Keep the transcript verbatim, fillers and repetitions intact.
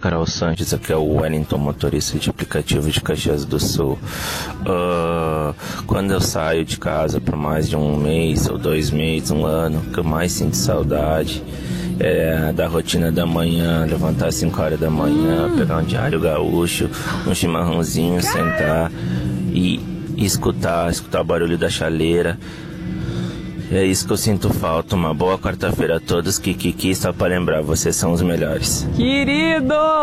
Carol Sanches, aqui é o Wellington, motorista de aplicativo de Caxias do Sul. Uh, quando eu saio de casa por mais de um mês ou dois meses, um ano, o que eu mais sinto saudade é da rotina da manhã, levantar às cinco horas da manhã, hum. pegar um diário gaúcho, um chimarrãozinho, sentar e, e escutar, escutar o barulho da chaleira. É isso que eu sinto falta. Uma boa quarta-feira a todos. Kikiki, só pra lembrar, vocês são os melhores. Querido!